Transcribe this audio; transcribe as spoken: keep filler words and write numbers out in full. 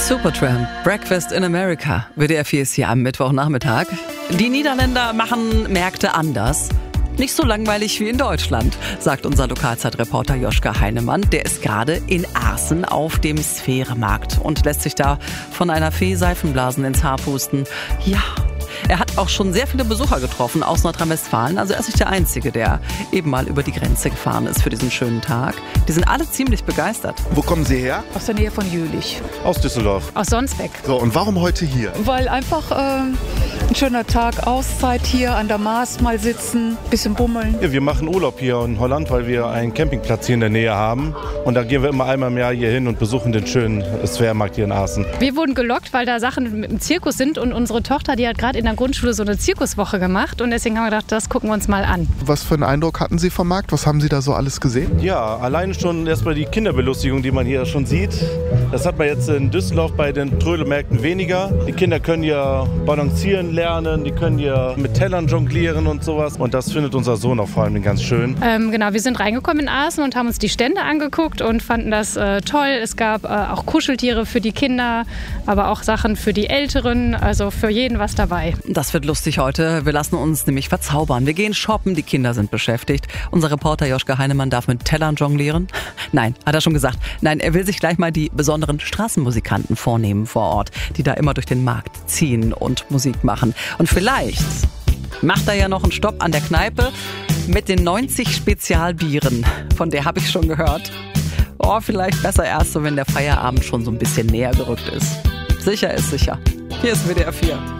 Supertramp, Breakfast in America. W D R vier ist hier am Mittwochnachmittag. Die Niederländer machen Märkte anders. Nicht so langweilig wie in Deutschland, sagt unser Lokalzeitreporter Joschka Heinemann. Der ist gerade in Aarsen auf dem Sphäre-Markt und lässt sich da von einer Fee Seifenblasen ins Haar pusten. Ja, er hat auch schon sehr viele Besucher getroffen aus Nordrhein-Westfalen. Also er ist nicht der Einzige, der eben mal über die Grenze gefahren ist für diesen schönen Tag. Die sind alle ziemlich begeistert. Wo kommen Sie her? Aus der Nähe von Jülich. Aus Düsseldorf. Aus Sonsbeck. So, und warum heute hier? Weil einfach äh, ein schöner Tag, Auszeit hier an der Maas mal sitzen, bisschen bummeln. Ja, wir machen Urlaub hier in Holland, weil wir einen Campingplatz hier in der Nähe haben. Und da gehen wir immer einmal im Jahr hier hin und besuchen den schönen Sphäre-Markt hier in Aarsen. Wir wurden gelockt, weil da Sachen mit dem Zirkus sind und unsere Tochter, die hat gerade in der Grundschule so eine Zirkuswoche gemacht und deswegen haben wir gedacht, das gucken wir uns mal an. Was für einen Eindruck hatten Sie vom Markt? Was haben Sie da so alles gesehen? Ja, alleine schon erstmal die Kinderbelustigung, die man hier schon sieht. Das hat man jetzt in Düsseldorf bei den Trödelmärkten weniger. Die Kinder können ja balancieren lernen, die können ja mit Tellern jonglieren und sowas. Und das findet unser Sohn auch vor allem ganz schön. Ähm, genau, wir sind reingekommen in Aarsen und haben uns die Stände angeguckt und fanden das äh, toll. Es gab äh, auch Kuscheltiere für die Kinder, aber auch Sachen für die Älteren, also für jeden was dabei. Das wird lustig heute. Wir lassen uns nämlich verzaubern. Wir gehen shoppen, die Kinder sind beschäftigt. Unser Reporter Joschka Heinemann darf mit Tellern jonglieren. Nein, hat er schon gesagt. Nein, er will sich gleich mal die besonderen Straßenmusikanten vornehmen vor Ort, die da immer durch den Markt ziehen und Musik machen. Und vielleicht macht er ja noch einen Stopp an der Kneipe mit den neunzig Spezialbieren. Von der habe ich schon gehört. Oh, vielleicht besser erst so, wenn der Feierabend schon so ein bisschen näher gerückt ist. Sicher ist sicher. Hier ist W D R vier.